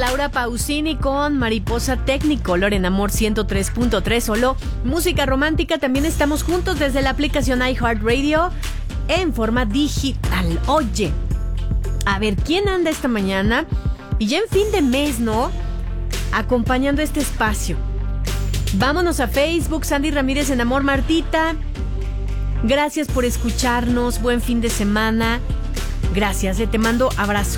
Laura Pausini con Mariposa Technicolor en Amor 103.3. Solo música romántica. También estamos juntos desde la aplicación iHeartRadio en forma digital. Oye, a ver, ¿quién anda esta mañana? Y ya en fin de mes, ¿no? Acompañando este espacio. Vámonos a Facebook, Sandy Ramírez en Amor. Martita, gracias por escucharnos. Buen fin de semana. Gracias, te mando abrazo.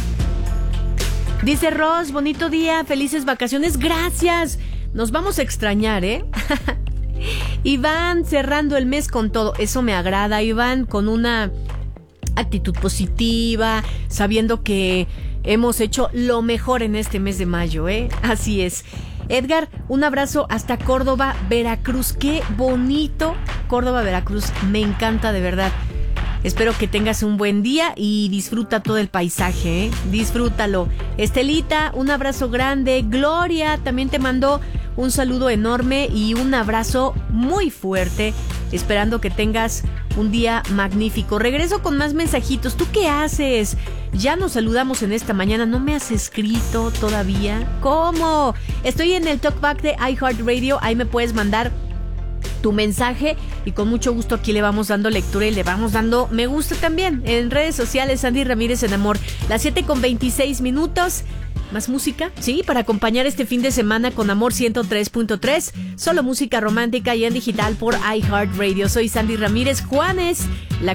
Dice Ross, bonito día, felices vacaciones. Gracias. Nos vamos a extrañar, ¿eh? Iván cerrando el mes con todo. Eso me agrada, Iván, con una actitud positiva, sabiendo que hemos hecho lo mejor en este mes de mayo, ¿eh? Así es. Edgar, un abrazo hasta Córdoba, Veracruz. Qué bonito Córdoba, Veracruz. Me encanta, de verdad. Espero que tengas un buen día y disfruta todo el paisaje, ¿eh? Disfrútalo. Estelita, un abrazo grande. Gloria también te mandó un saludo enorme y un abrazo muy fuerte, esperando que tengas un día magnífico. Regreso con más mensajitos. ¿Tú qué haces? Ya nos saludamos en esta mañana. ¿No me has escrito todavía? ¿Cómo? Estoy en el Talkback de iHeartRadio. Ahí me puedes mandar tu mensaje y con mucho gusto aquí le vamos dando lectura y le vamos dando me gusta también en redes sociales. Sandy Ramírez en Amor. Las 7:26. Más música, sí, para acompañar este fin de semana con Amor 103.3. Solo música romántica y en digital por iHeartRadio. Soy Sandy Ramírez. Juanes, la